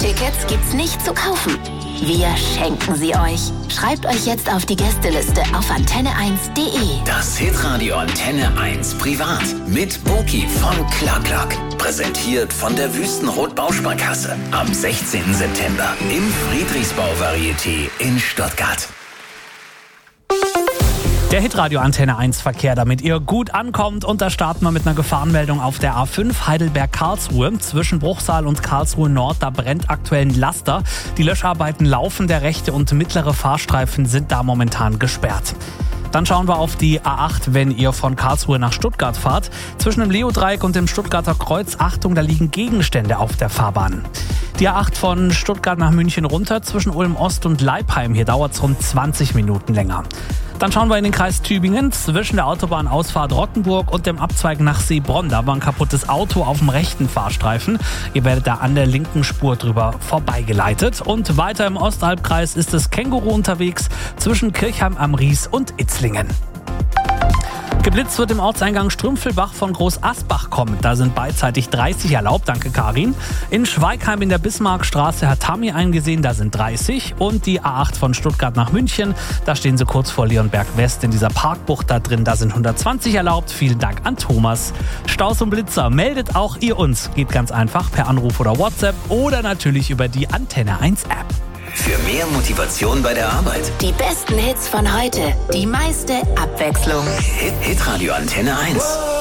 Tickets gibt's nicht zu kaufen. Wir schenken sie euch. Schreibt euch jetzt auf die Gästeliste auf antenne1.de. Das Hitradio Antenne 1 Privat mit Boki von Klack. Präsentiert von der Wüstenrot Bausparkasse. Am 16. September im Friedrichsbau Varieté in Stuttgart. Der Hitradio Antenne 1 Verkehr, damit ihr gut ankommt. Und da starten wir mit einer Gefahrenmeldung auf der A5 Heidelberg-Karlsruhe. Zwischen Bruchsal und Karlsruhe Nord, da brennt aktuell ein Laster. Die Löscharbeiten laufen, der rechte und mittlere Fahrstreifen sind da momentan gesperrt. Dann schauen wir auf die A8, wenn ihr von Karlsruhe nach Stuttgart fahrt. Zwischen dem Leodreieck und dem Stuttgarter Kreuz, Achtung, da liegen Gegenstände auf der Fahrbahn. Die A8 von Stuttgart nach München runter, zwischen Ulm Ost und Leipheim. Hier dauert es rund 20 Minuten länger. Dann schauen wir in den Kreis Tübingen, zwischen der Autobahnausfahrt Rottenburg und dem Abzweig nach Seebronn. Da war ein kaputtes Auto auf dem rechten Fahrstreifen. Ihr werdet da an der linken Spur drüber vorbeigeleitet. Und weiter im Osthalbkreis ist das Känguru unterwegs zwischen Kirchheim am Ries und Itzlingen. Geblitzt wird im Ortseingang Strümpfelbach von Groß Asbach kommen. Da sind beidseitig 30 erlaubt, danke Karin. In Schweigheim in der Bismarckstraße hat Tami eingesehen, da sind 30. Und die A8 von Stuttgart nach München, da stehen sie kurz vor Leonberg West in dieser Parkbucht da drin. Da sind 120 erlaubt. Vielen Dank an Thomas. Staus und Blitzer, meldet auch ihr uns. Geht ganz einfach per Anruf oder WhatsApp oder natürlich über die Antenne 1 App. Für mehr Motivation bei der Arbeit. Die besten Hits von heute, die meiste Abwechslung. Hitradio Antenne 1.